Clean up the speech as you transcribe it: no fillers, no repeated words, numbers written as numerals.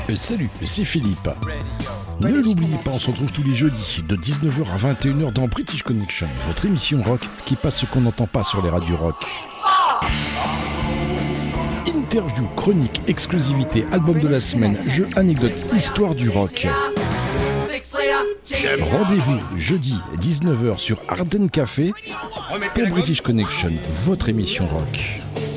Salut, c'est Philippe. Ne l'oubliez pas, on se retrouve tous les jeudis de 19h à 21h dans British Connection, votre émission rock qui passe ce qu'on n'entend pas sur les radios rock. Interview, chronique, exclusivité, album de la semaine, jeux, anecdotes, histoire du rock. Rendez-vous jeudi 19h sur Arden Café pour British Connection, votre émission rock.